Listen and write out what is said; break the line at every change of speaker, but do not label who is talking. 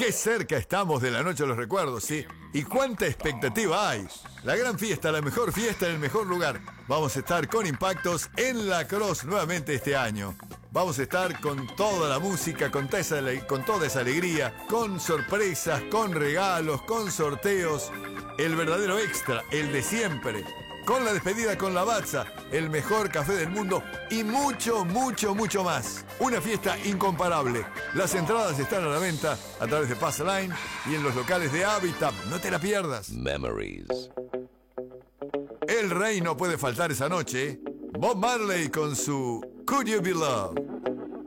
Qué cerca estamos de la noche de los recuerdos, ¿sí? Y cuánta expectativa hay. La gran fiesta, la mejor fiesta en el mejor lugar. Vamos a estar con Impactos en La Cross nuevamente este año. Vamos a estar con toda la música, con toda esa alegría, con sorpresas, con regalos, con sorteos. El verdadero extra, el de siempre. Con la despedida con Lavazza, el mejor café del mundo y mucho, mucho, mucho más. Una fiesta incomparable. Las entradas están a la venta a través de Passline y en los locales de Habitat. No te la pierdas.
Memories.
El rey no puede faltar esa noche. Bob Marley con su Could You Be Loved.